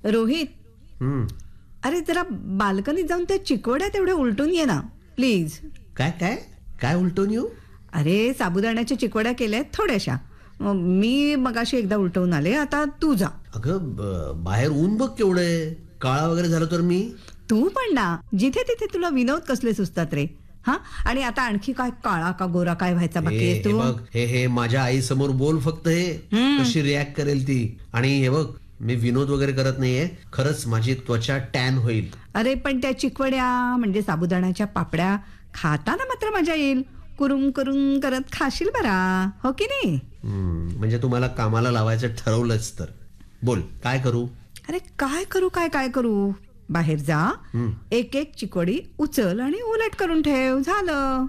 रोहित, हम्म. अरे जरा बाल्कनीत जाऊन त्या चिकोड्या तेवढ्या उलटून ये ना प्लीज. काय काय काय उलटून येऊ? अरे साबुदाण्याच्या चिकोड्या केल्यात थोड्याशा. मी मगाशी एकदा उलटवून आले, आता तू जा. अगं बाहेर ऊन बघ केवढंय, काळा वगैरे झालं तर मी. तू पण ना, जिथे तिथे तुला विनोद कसले सुचतात रे. हा, आणि आता आणखी काय काळा का गोरा काय व्हायचा बाकी आहे हे तू? बघ, हे माझ्या आई समोर बोल फक्त, हे कशी रिॲक्ट करेल ती. आणि हे बघ, मी विनोद वगैरे करत नाहीये, खरंच माझी त्वचा टॅन होईल. अरे पण त्या चिकवड्या म्हणजे साबुदाण्याच्या पापड्या खाताना मात्र मजा येईल. कुरुम करून करत खाशील बरा, हो की नाही? म्हणजे तुम्हाला कामाला लावायचं ठरवलंच तर बोल, काय करू? अरे काय करू, काय करू? बाहेर जा, एक एक चिकोडी उचल आणि उलट करून ठेव, झालं.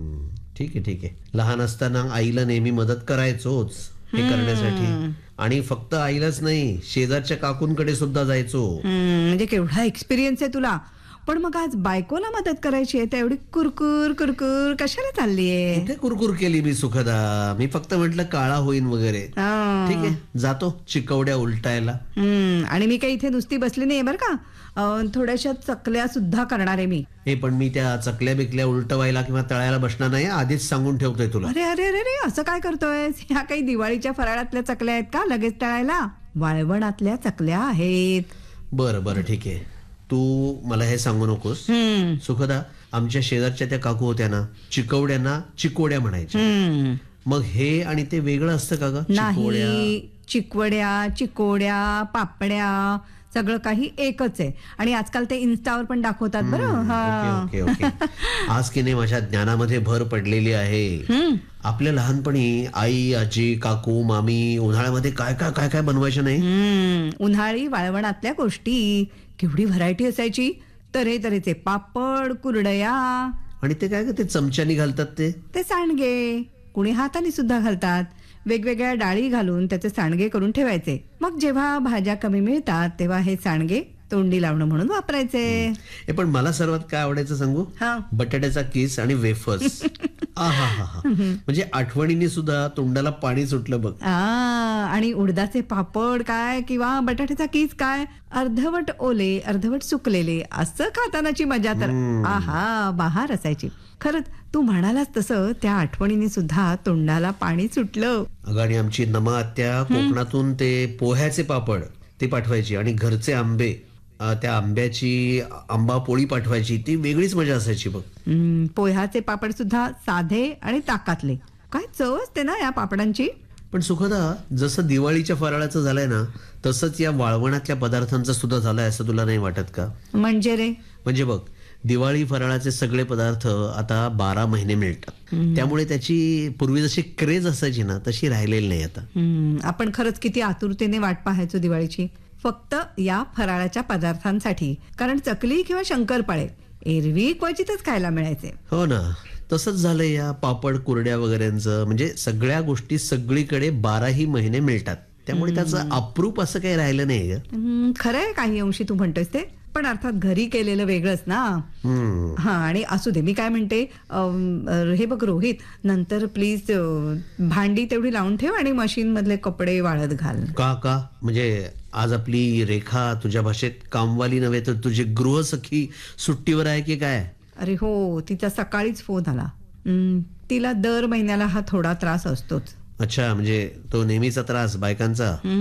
ठीक आहे. लहान असताना आईला नेहमी मदत करायचोच हे करण्यासाठी. आणि फक्त आईलाच नाही, शेजारच्या काकूंकडे सुद्धा जायचो. म्हणजे केवढा एक्सपिरियन्स आहे तुला. पण मग आज बायकोला मदत करायची आहे, एवढी कुरकुर कुरकुर कशाला चाललीये? कुठे कुरकुर केली मी सुखदा? मी फक्त म्हटलं काळा होईन वगैरे. ठीक आहे, जातो चिकवड्या उलटायला. आणि मी काही इथे नुसती बसली नाही बरं का, थोड्याशा चकल्या सुद्धा करणार आहे मी. हे पण मी त्या चकल्या बिकल्या उलटवायला किंवा तळायला बसणार नाही, आधीच सांगून ठेवतोय तुला. अरे अरे अरे अरे, असं काय करतोय? ह्या काही दिवाळीच्या फराळातल्या चकल्या आहेत का लगेच तळायला? वाळवणातल्या चकल्या आहेत. बरं ठीक आहे, तू मला हे सांगू नकोस. सुखदा, आमच्या शेजारच्या त्या काकू होत्या ना, चिकवड्यांना चिकोड्या म्हणायच्या. मग हे आणि ते वेगळं असतं का ग? नाही, चिकवड्या, चिकोड्या, पापड्या सगळं काही एकच आहे. आणि आजकाल ते इन्स्टावर पण दाखवतात बरं. ओके. आज की नाही माझ्या ज्ञानामध्ये भर पडलेली आहे. आपल्या लहानपणी आई, आजी, काकू, मामी उन्हाळ्यामध्ये काय काय काय काय बनवायचं नाही. उन्हाळी वाळवणातल्या गोष्टी, केवढी व्हरायटी असायची. तऱ्हेचे पापड, कुरडया. आणि ते काय ते चमच्यानी घालतात ते सांडगे. कुणी हाताने सुद्धा घालतात. वेगवेगळ्या डाळी घालून त्याचे सांडगे करून ठेवायचे. मग जेव्हा भाज्या कमी मिळतात तेव्हा हे सांडगे तोंडी लावणं म्हणून वापरायचे. पण मला सर्वात काय आवडायचं सांगू? बटाट्याचा किस आणि वेफर्स. म्हणजे आठवणीने सुद्धा तोंडाला पाणी सुटलं बघ. आणि उडदाचे पापड काय किंवा बटाट्याचा किस काय, अर्धवट ओले अर्धवट सुकलेले, असं खातानाची मजा तर बहार असायची. खरंच तू म्हणालास तसं त्या आठवणीने सुद्धा तोंडाला पाणी सुटलं. अगं, आणि आमची नमा आत्या कोकणातून ते पोह्याचे पापड ते पाठवायची, आणि घरचे आंबे, त्या आंब्याची आंबा पोळी पाठवायची. ती वेगळीच मजा असायची बघ. पोह्याचे पापड सुद्धा साधे आणि ताकातले. काय चव असते ना या पापडांची. पण सुखदा, जसं दिवाळीच्या फराळाचं झालंय ना, तसंच या वाळवणातल्या पदार्थांचं सुद्धा झालंय, असं तुला नाही वाटत का? म्हणजे रे? म्हणजे बघ, दिवाळी फराळाचे सगळे पदार्थ आता 12 महिने मिळतात. त्यामुळे त्याची पूर्वी जशी क्रेज असायची ना, तशी राहिलेली नाही आता. आपण खरंच किती आतुरतेने वाट पाहायचो दिवाळीची, फक्त या फराळाच्या पदार्थांसाठी. कारण चकली किंवा शंकरपाळे एरवी क्वचितच खायला मिळायचे. हो ना, तसंच झालंय या पापड कुरड्या वगैरेंचं. म्हणजे सगळ्या गोष्टी सगळीकडे 12ही महिने मिळतात. त्यामुळे त्याचं अप्रूप असं काही राहिलं नाही. खरंय काही अंशी तू म्हणतोस ते, पण अर्थात घरी केलेलं वेगळंच ना. आणि असू दे, मी काय म्हणते, हे बघ रोहित, नंतर प्लीज भांडी तेवढी लावून ठेव आणि मशीन मधले कपडे वाळत घाल. का म्हणजे आज आपली रेखा तुझ्या भाषेत कामवाली नव्हे तर तुझी गृहसखी सुट्टीवर आहे की काय? अरे हो, तिचा सकाळीच फोन आला. तिला दर महिन्याला हा थोडा त्रास असतोच. अच्छा, म्हणजे तो नेहमीचा त्रास बायकांचा.